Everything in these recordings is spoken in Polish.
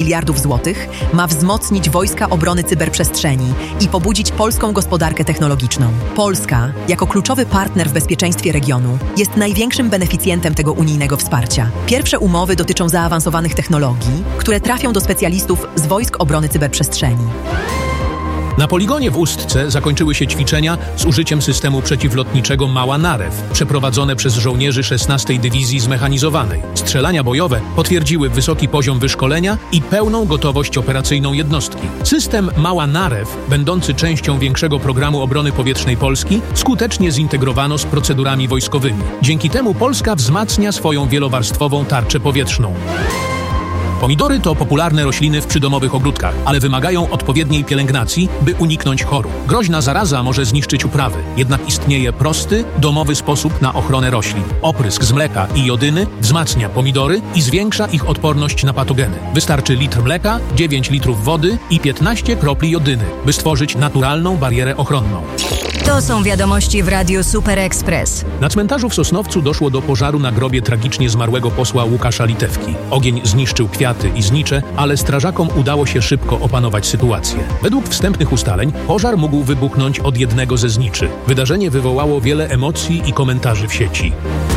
miliardów złotych ma wzmocnić wojska obrony cyberprzestrzeni i pobudzić polską gospodarkę technologiczną. Polska, jako kluczowy partner w bezpieczeństwie regionu, jest największym beneficjentem tego unijnego wsparcia. Pierwsze umowy dotyczą zaawansowanych technologii, które trafią do specjalistów z wojsk obrony cyberprzestrzeni. Na poligonie w Ustce zakończyły się ćwiczenia z użyciem systemu przeciwlotniczego Mała Narew, przeprowadzone przez żołnierzy 16. Dywizji Zmechanizowanej. Strzelania bojowe potwierdziły wysoki poziom wyszkolenia i pełną gotowość operacyjną jednostki. System Mała Narew, będący częścią większego programu obrony powietrznej Polski, skutecznie zintegrowano z procedurami wojskowymi. Dzięki temu Polska wzmacnia swoją wielowarstwową tarczę powietrzną. Pomidory to popularne rośliny w przydomowych ogródkach, ale wymagają odpowiedniej pielęgnacji, by uniknąć chorób. Groźna zaraza może zniszczyć uprawy, jednak istnieje prosty, domowy sposób na ochronę roślin. Oprysk z mleka i jodyny wzmacnia pomidory i zwiększa ich odporność na patogeny. Wystarczy litr mleka, 9 litrów wody i 15 kropli jodyny, by stworzyć naturalną barierę ochronną. To są wiadomości w Radiu Super Express. Na cmentarzu w Sosnowcu doszło do pożaru na grobie tragicznie zmarłego posła Łukasza Litewki. Ogień zniszczył kwiaty i znicze, ale strażakom udało się szybko opanować sytuację. Według wstępnych ustaleń pożar mógł wybuchnąć od jednego ze zniczy. Wydarzenie wywołało wiele emocji i komentarzy w sieci.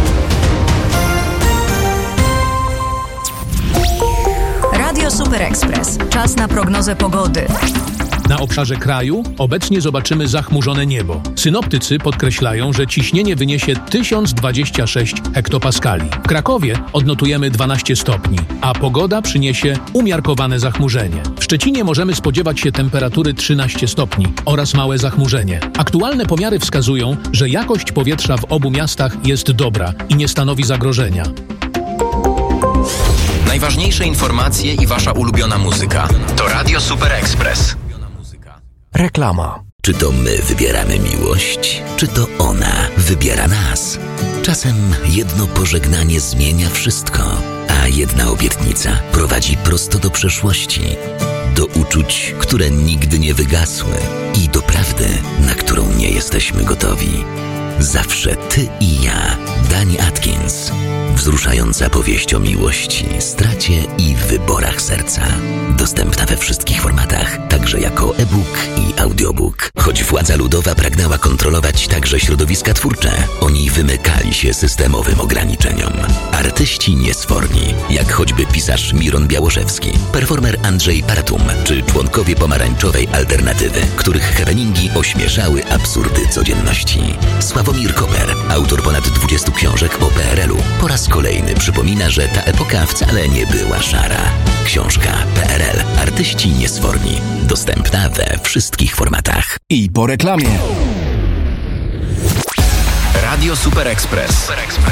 Radio Super Express. Czas na prognozę pogody. Na obszarze kraju obecnie zobaczymy zachmurzone niebo. Synoptycy podkreślają, że ciśnienie wyniesie 1026 hektopaskali. W Krakowie odnotujemy 12 stopni, a pogoda przyniesie umiarkowane zachmurzenie. W Szczecinie możemy spodziewać się temperatury 13 stopni oraz małe zachmurzenie. Aktualne pomiary wskazują, że jakość powietrza w obu miastach jest dobra i nie stanowi zagrożenia. Najważniejsze informacje i wasza ulubiona muzyka. To Radio Super Express. Reklama. Czy to my wybieramy miłość, czy to ona wybiera nas? Czasem jedno pożegnanie zmienia wszystko, a jedna obietnica prowadzi prosto do przeszłości, do uczuć, które nigdy nie wygasły i do prawdy, na którą nie jesteśmy gotowi. Zawsze ty i ja. Dani Atkins. Wzruszająca powieść o miłości, stracie i wyborach serca. Dostępna we wszystkich formatach, także jako e-book i audiobook. Choć władza ludowa pragnęła kontrolować także środowiska twórcze, oni wymykali się systemowym ograniczeniom. Artyści niesforni, jak choćby pisarz Miron Białoszewski, performer Andrzej Paratum, czy członkowie pomarańczowej alternatywy, których happeningi ośmieszały absurdy codzienności. Sławomir Koper, autor ponad 20 książek o PRL-u, po raz kolejny przypomina, że ta epoka wcale nie była szara. Książka PRL. Artyści niesforni. Dostępna we wszystkich formatach. I po reklamie. Radio Super Express.